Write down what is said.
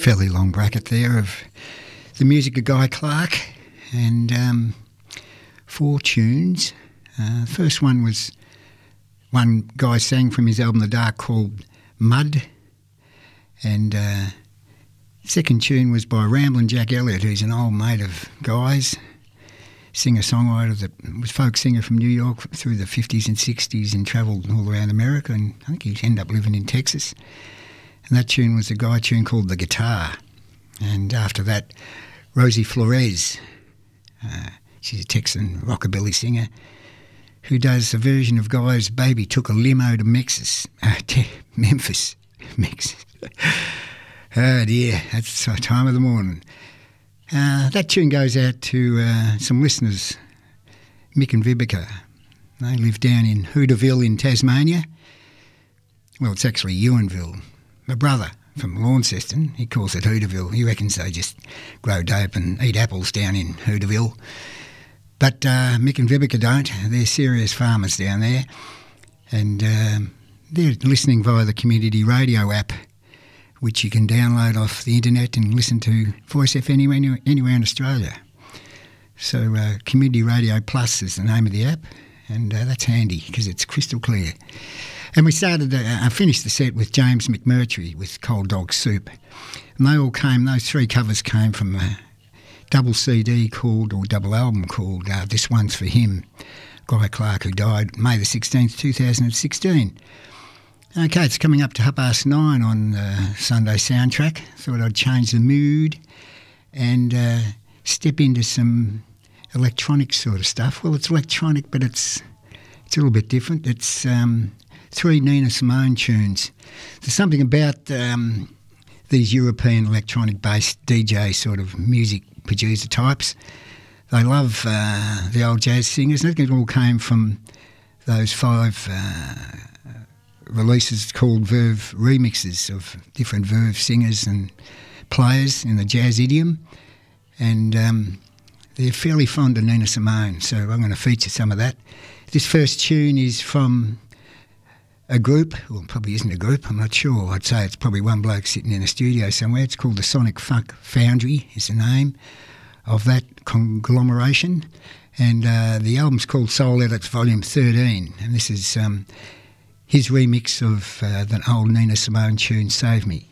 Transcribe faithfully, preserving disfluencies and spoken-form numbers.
fairly long bracket there of the music of Guy Clark, and um, four tunes. Uh, the first one was one Guy sang from his album The Dark called Mud, and uh, second tune was by Ramblin' Jack Elliott, who's an old mate of Guy's, singer-songwriter that was folk singer from New York through the fifties and sixties and travelled all around America, and I think he ended up living in Texas. And that tune was a Guy tune called The Guitar. And after that, Rosie Flores, uh, she's a Texan rockabilly singer, who does a version of Guy's Baby Took a Limo to Mexis, uh, to Memphis. Memphis. Oh dear, that's the time of the morning. Uh, that tune goes out to uh, some listeners, Mick and Vivica. They live down in Hooterville in Tasmania. Well, it's actually Ewanville. My brother from Launceston, he calls it Hooterville. He reckons they just grow dope and eat apples down in Hooterville. But uh, Mick and Vivica don't. They're serious farmers down there. And um, they're listening via the community radio app, which you can download off the internet and listen to Voice F M anywhere, anywhere in Australia. So uh, Community Radio Plus is the name of the app, and uh, that's handy because it's crystal clear. And we started, uh, I finished the set with James McMurtry with Cold Dog Soup. And they all came, those three covers came from a double C D called, or double album called uh, This One's For Him, Guy Clark, who died May the sixteenth, two thousand sixteen. Okay, it's coming up to half past nine on uh, Sunday Soundtrack. Thought I'd change the mood and uh, step into some electronic sort of stuff. Well, it's electronic, but it's it's a little bit different. It's um, three Nina Simone tunes. There's something about um, these European electronic-based D J sort of music producer types. They love uh, the old jazz singers. I think it all came from those five Uh, releases called Verve remixes of different Verve singers and players in the jazz idiom, and um, they're fairly fond of Nina Simone, so I'm going to feature some of that. This first tune is from a group, well, probably isn't a group, I'm not sure. I'd say it's probably one bloke sitting in a studio somewhere. It's called the Sonic Funk Foundry is the name of that conglomeration, and uh, the album's called Soul Edits Volume thirteen, and this is Um, his remix of uh, the old Nina Simone tune, Save Me.